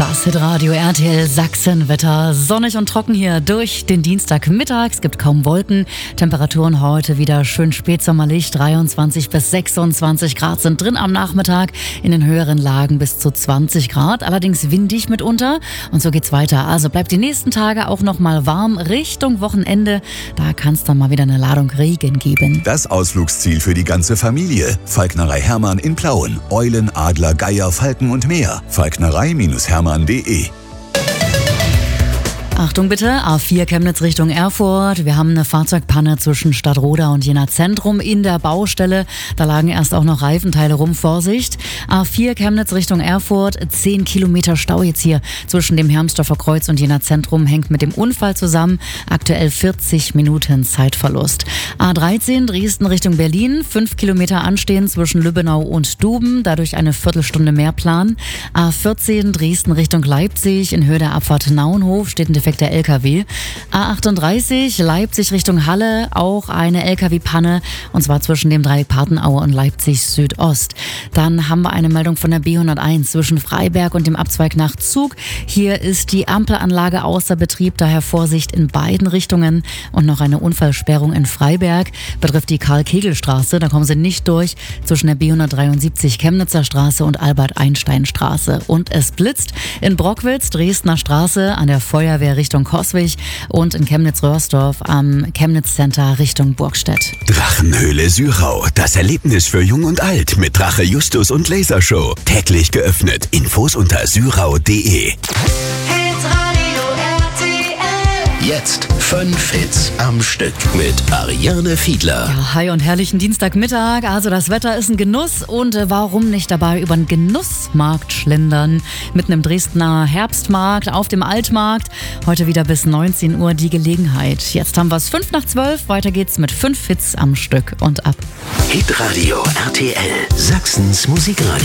Das Hitradio RTL Sachsen-Wetter. Sonnig und trocken hier durch den Dienstagmittag. Es gibt kaum Wolken. Temperaturen heute wieder schön spätsommerlich. 23 bis 26 Grad sind drin am Nachmittag. In den höheren Lagen bis zu 20 Grad. Allerdings windig mitunter. Und so geht's weiter. Also bleibt die nächsten Tage auch noch mal warm. Richtung Wochenende, da kann es dann mal wieder eine Ladung Regen geben. Das Ausflugsziel für die ganze Familie. Falknerei Hermann in Plauen. Eulen, Adler, Geier, Falken und mehr. Falknerei-Hermann.de. Achtung bitte, A4 Chemnitz Richtung Erfurt. Wir haben eine Fahrzeugpanne zwischen Stadtroda und Jena Zentrum in der Baustelle. Da lagen erst auch noch Reifenteile rum, Vorsicht. A4 Chemnitz Richtung Erfurt, 10 Kilometer Stau jetzt hier zwischen dem Hermsdorfer Kreuz und Jena Zentrum, hängt mit dem Unfall zusammen. Aktuell 40 Minuten Zeitverlust. A13 Dresden Richtung Berlin, 5 Kilometer anstehen zwischen Lübbenau und Duben, dadurch eine Viertelstunde mehr Plan. A14 Dresden Richtung Leipzig, in Höhe der Abfahrt Nauenhof steht ein defekter LKW. A38 Leipzig Richtung Halle, auch eine LKW-Panne, und zwar zwischen dem Dreieck Partenaue und Leipzig Südost. Dann haben wir eine Meldung von der B101 zwischen Freiberg und dem Abzweig nach Zug. Hier ist die Ampelanlage außer Betrieb, daher Vorsicht in beiden Richtungen. Und noch eine Unfallsperrung in Freiberg, betrifft die Karl-Kegel-Straße. Da kommen Sie nicht durch zwischen der B173 Chemnitzer Straße und Albert-Einstein-Straße. Und es blitzt in Brockwitz, Dresdner Straße, an der Feuerwehr Richtung Coswig und in Chemnitz-Röhrsdorf am Chemnitz Center Richtung Burgstedt. Drachenhöhle Syrau, das Erlebnis für Jung und Alt mit Drache Justus und Lasershow. Täglich geöffnet. Infos unter syrau.de. Jetzt 5 Hits am Stück mit Ariane Fiedler. Ja, hi und herrlichen Dienstagmittag. Also das Wetter ist ein Genuss und warum nicht dabei über den Genussmarkt schlendern? Mitten im Dresdner Herbstmarkt, auf dem Altmarkt. Heute wieder bis 19 Uhr die Gelegenheit. Jetzt haben wir es 11:05. Weiter geht's mit 5 Hits am Stück und ab. Hitradio RTL, Sachsens Musikradio.